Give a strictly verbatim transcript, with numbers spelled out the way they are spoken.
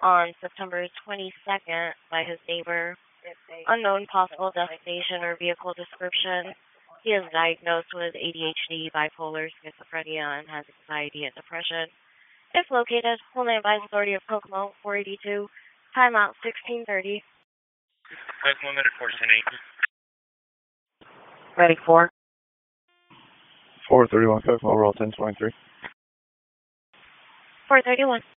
on September twenty-second by his neighbor. Unknown possible destination or vehicle description. He is diagnosed with A D H D, bipolar, schizophrenia, and has anxiety and depression. If located, Homeland Advice Authority of Kokomo, four eighty-two, timeout sixteen thirty. Kokomo Minute fourteen eight. Ready for? four thirty-one Kokomo, roll ten twenty-three. four thirty-one.